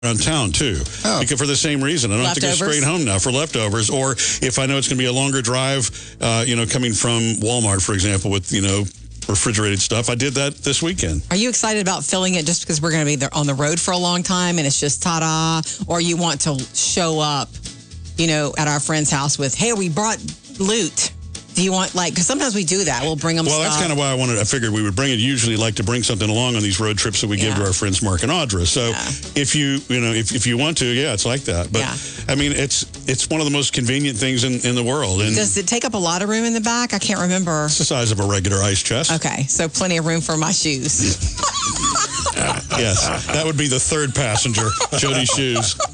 around town too, because for the same reason. I don't have to go straight home now for leftovers, or if I know it's going to be a longer drive, coming from Walmart, for example, with refrigerated stuff. I did that this weekend. Are you excited about filling it just because we're going to be there on the road for a long time and it's just ta-da, or you want to show up, at our friend's house with, hey, we brought loot? Do you want, because sometimes we do that. We'll bring them stuff. Well, that's kind of why I figured we would bring it. Usually like to bring something along on these road trips that we give to our friends Mark and Audra. So if you want to, it's like that. But I mean, it's one of the most convenient things in the world. And does it take up a lot of room in the back? I can't remember. It's the size of a regular ice chest. Okay, so plenty of room for my shoes. Yes, that would be the third passenger, Jody's shoes.